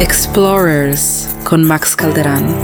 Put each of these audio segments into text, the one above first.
Explorers con Max Calderan.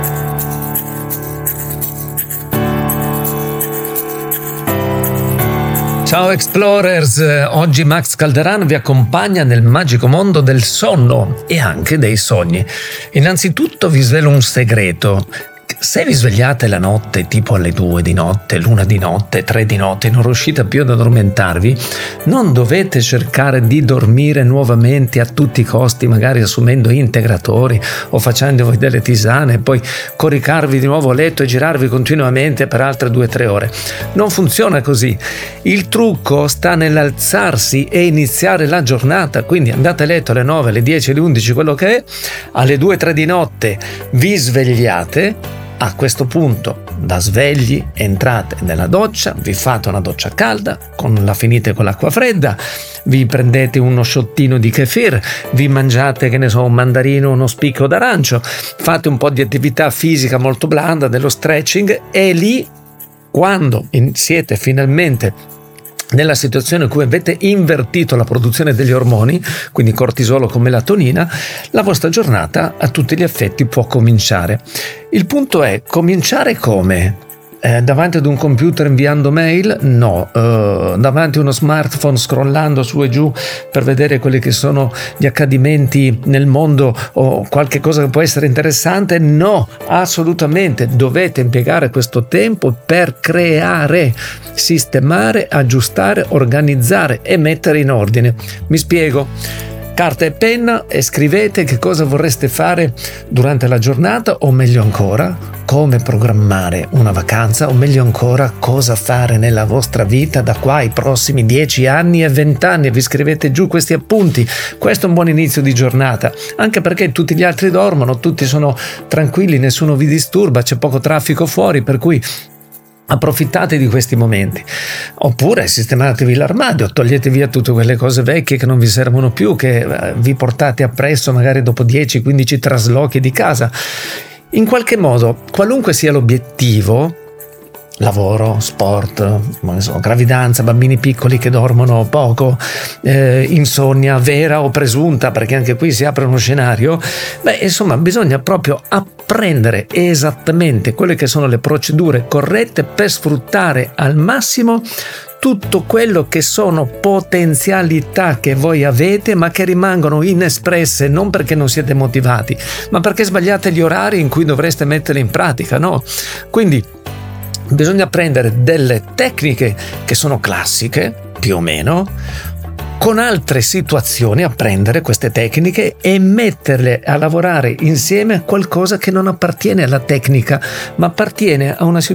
Ciao Explorers, oggi Max Calderan vi accompagna nel magico mondo del sonno e anche dei sogni. Innanzitutto vi svelo un segreto. Se vi svegliate la notte tipo alle 2 di notte, l'1 di notte, 3 di notte e non riuscite più ad addormentarvi, non dovete cercare di dormire nuovamente a tutti i costi, magari assumendo integratori o facendovi delle tisane e poi coricarvi di nuovo a letto e girarvi continuamente per altre 2-3 ore. Non funziona così. Il trucco sta nell'alzarsi e iniziare la giornata, quindi andate a letto alle 9, alle 10, alle 11, quello che è, alle 2-3 di notte vi svegliate. A questo punto, da svegli, entrate nella doccia, vi fate una doccia calda, la finite con l'acqua fredda, vi prendete uno sciottino di kefir, vi mangiate, un mandarino, uno spicco d'arancio, fate un po' di attività fisica molto blanda, dello stretching, e lì, quando siete finalmente nella situazione in cui avete invertito la produzione degli ormoni, quindi cortisolo con melatonina, la vostra giornata a tutti gli effetti può cominciare. Il punto è cominciare come? Davanti ad un computer inviando mail? No. Davanti a uno smartphone scrollando su e giù per vedere quelli che sono gli accadimenti nel mondo o qualche cosa che può essere interessante? No, assolutamente. Dovete impiegare questo tempo per creare, sistemare, aggiustare, organizzare e mettere in ordine. Mi spiego. Carta e penna e scrivete che cosa vorreste fare durante la giornata, o meglio ancora, come programmare una vacanza, o meglio ancora, cosa fare nella vostra vita da qua ai prossimi 10 anni e 20 anni. Vi scrivete giù questi appunti. Questo è un buon inizio di giornata, anche perché tutti gli altri dormono, tutti sono tranquilli, nessuno vi disturba, c'è poco traffico fuori, per cui approfittate di questi momenti. Oppure sistematevi l'armadio, togliete via tutte quelle cose vecchie che non vi servono più, che vi portate appresso magari dopo 10-15 traslochi di casa. In qualche modo, qualunque sia l'obiettivo, lavoro, sport, gravidanza, bambini piccoli che dormono poco, insonnia vera o presunta, perché anche qui si apre uno scenario, bisogna proprio apprendere esattamente quelle che sono le procedure corrette per sfruttare al massimo tutto quello che sono potenzialità che voi avete ma che rimangono inespresse, non perché non siete motivati, ma perché sbagliate gli orari in cui dovreste metterle in pratica, no? Quindi bisogna prendere delle tecniche che sono classiche, più o meno, con altre situazioni apprendere queste tecniche e metterle a lavorare insieme a qualcosa che non appartiene alla tecnica, ma appartiene a una situazione